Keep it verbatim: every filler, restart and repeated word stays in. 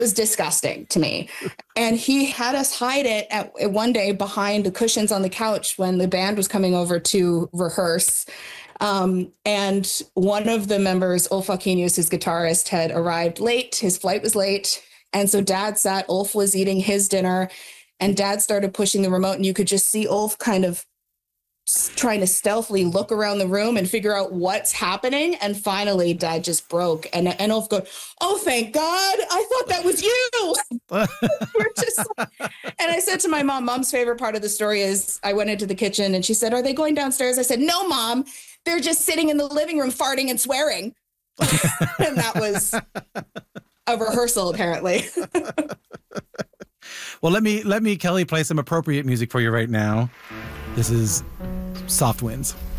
was disgusting to me. And he had us hide it at, at one day behind the cushions on the couch when the band was coming over to rehearse. Um, and one of the members, Ulf Aquinius, his guitarist, had arrived late. His flight was late. And so Dad sat, Ulf was eating his dinner, and Dad started pushing the remote, and you could just see Ulf kind of trying to stealthily look around the room and figure out what's happening. And finally, Dad just broke. And, and Ulf go, "Oh, thank God. I thought that was you." We're just like, and I said to my mom, Mom's favorite part of the story is I went into the kitchen and she said, "Are they going downstairs?" I said, "No, Mom. They're just sitting in the living room farting and swearing." And that was a rehearsal, apparently. Well, let me let me, Kelly, play some appropriate music for you right now. This is Soft Winds.